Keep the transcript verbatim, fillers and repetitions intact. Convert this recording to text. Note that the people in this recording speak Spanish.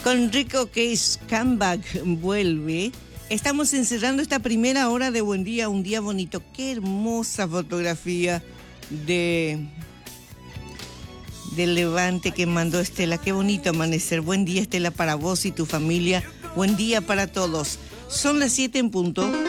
Con Rico Case Comeback vuelve. Estamos encerrando esta primera hora de Buen Día, un día bonito. Qué hermosa fotografía de del levante que mandó Estela. Qué bonito amanecer. Buen día, Estela, para vos y tu familia. Buen día para todos. Son las siete en punto.